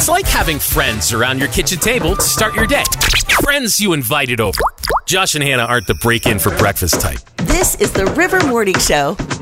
It's like having friends around your kitchen table to start your day. Friends you invited over. Josh and Hannah aren't the break-in for breakfast type. This is the River Morning Show.